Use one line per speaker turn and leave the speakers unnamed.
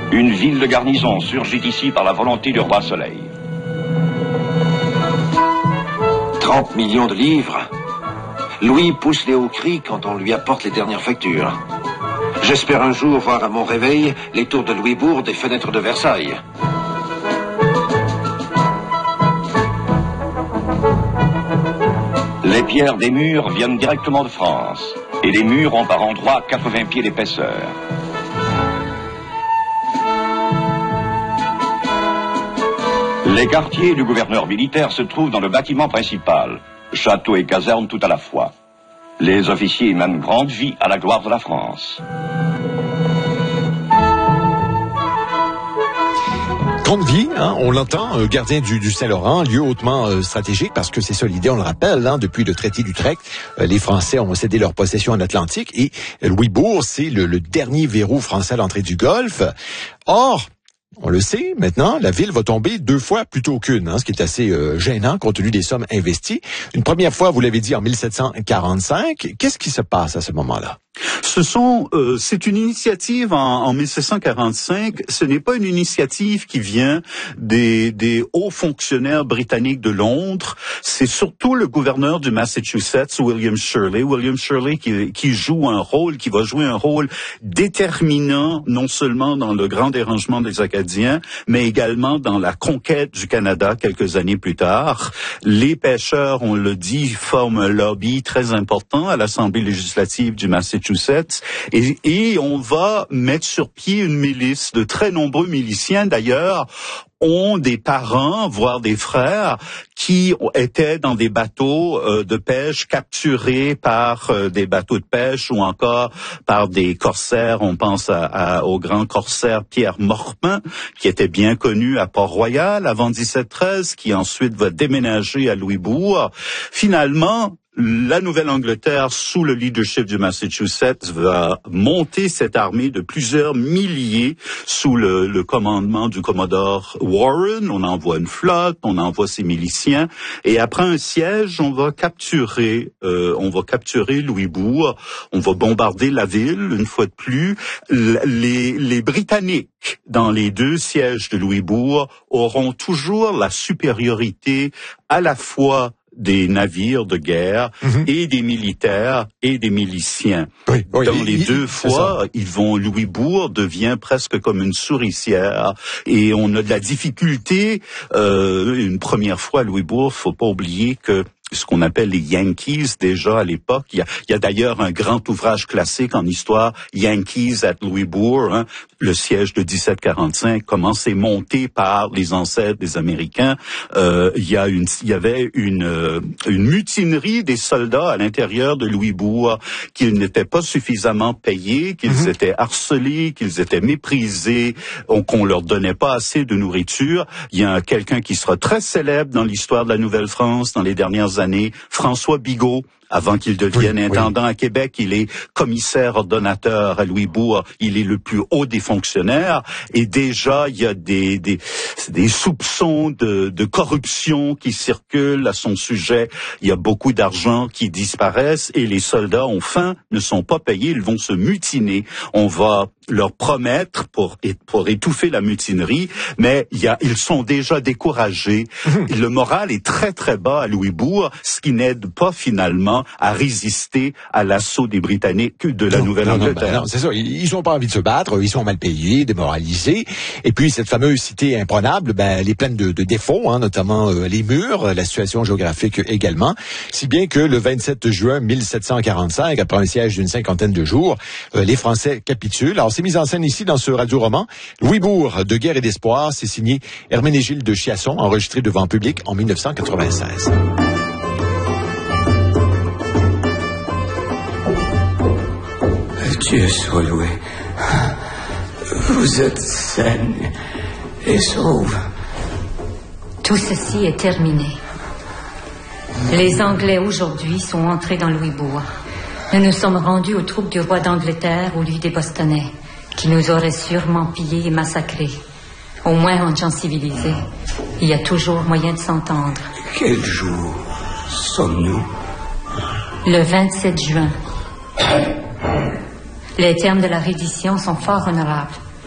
Une ville de garnison surgit ici par la volonté du roi Soleil.
30 millions de livres. Louis pousse les hauts cris quand on lui apporte les dernières factures. J'espère un jour voir à mon réveil les tours de Louisbourg des fenêtres de Versailles.
Les pierres des murs viennent directement de France. Et les murs ont par endroits 80 pieds d'épaisseur. Les quartiers du gouverneur militaire se trouvent dans le bâtiment principal. Château et caserne tout à la fois. Les officiers mènent grande vie à la gloire de la France.
Grande vie, hein, on l'entend, gardien du Saint-Laurent, lieu hautement stratégique parce que c'est ça l'idée, on le rappelle, hein, depuis le traité d'Utrecht, les Français ont cédé leur possession en Atlantique et Louisbourg, c'est le dernier verrou français à l'entrée du Golfe. Or, on le sait, maintenant, la ville va tomber 2 fois plutôt qu'une, hein, ce qui est assez gênant compte tenu des sommes investies. Une première fois, vous l'avez dit, en 1745. Qu'est-ce qui se passe à ce moment-là?
C'est une initiative en 1745. Ce n'est pas une initiative qui vient des hauts fonctionnaires britanniques de Londres. C'est surtout le gouverneur du Massachusetts, William Shirley. William Shirley qui va jouer un rôle déterminant, non seulement dans le grand dérangement des Acadiens, mais également dans la conquête du Canada quelques années plus tard. Les pêcheurs, on le dit, forment un lobby très important à l'Assemblée législative du Massachusetts. Et on va mettre sur pied une milice. De très nombreux miliciens, d'ailleurs, ont des parents, voire des frères, qui étaient dans des bateaux de pêche capturés par des bateaux de pêche ou encore par des corsaires. On pense au grand corsaire Pierre Morpin, qui était bien connu à Port-Royal avant 1713, qui ensuite va déménager à Louisbourg. Finalement, la Nouvelle-Angleterre, sous le leadership du Massachusetts, va monter cette armée de plusieurs milliers sous le commandement du commodore Warren. On envoie une flotte, on envoie ses miliciens, et après un siège, on va capturer Louisbourg, on va bombarder la ville une fois de plus. Les Britanniques, dans les 2 sièges de Louisbourg, auront toujours la supériorité à la fois des navires de guerre et des militaires et des miliciens.
Oui,
dans les 2 fois, Louisbourg devient presque comme une souricière et on a de la difficulté. Une première fois à Louisbourg, faut pas oublier que ce qu'on appelle les Yankees déjà à l'époque. Il y a d'ailleurs un grand ouvrage classique en histoire, Yankees at Louisbourg, hein, le siège de 1745, comment c'est monté par les ancêtres des Américains. Il y avait une mutinerie des soldats à l'intérieur de Louisbourg, qu'ils n'étaient pas suffisamment payés, qu'ils étaient harcelés, qu'ils étaient méprisés, qu'on leur donnait pas assez de nourriture. Il y a quelqu'un qui sera très célèbre dans l'histoire de la Nouvelle-France dans les dernières années, François Bigot. Avant qu'il devienne intendant à Québec, il est commissaire ordonnateur à Louisbourg. Il est le plus haut des fonctionnaires. Et déjà, il y a des soupçons de corruption qui circulent à son sujet. Il y a beaucoup d'argent qui disparaissent et les soldats ont faim, ne sont pas payés, ils vont se mutiner. On va leur promettre pour étouffer la mutinerie, mais ils sont déjà découragés. Le moral est très très bas à Louisbourg, ce qui n'aide pas finalement à résister à l'assaut des Britanniques de la Nouvelle-Angleterre.
Non, c'est ça. Ils n'ont pas envie de se battre, ils sont mal payés, démoralisés. Et puis cette fameuse cité imprenable, elle est pleine de défauts, hein, notamment les murs, la situation géographique également. Si bien que le 27 juin 1745, après un siège d'une 50aine de jours, les Français capitulent. Alors c'est mis en scène ici dans ce radio-roman. Louisbourg, de guerre et d'espoir, c'est signé Herménégilde de Chiasson, enregistré devant public en 1996.
Dieu soit loué. Vous êtes saine et sauve.
Tout ceci est terminé. Les Anglais aujourd'hui sont entrés dans Louisbourg. Nous nous sommes rendus aux troupes du roi d'Angleterre ou lui des Bostonnais, qui nous auraient sûrement pillés et massacrés. Au moins en gens civilisés, il y a toujours moyen de s'entendre.
Quel jour sommes-nous?
Le 27 juin. Les termes de la reddition sont fort honorables.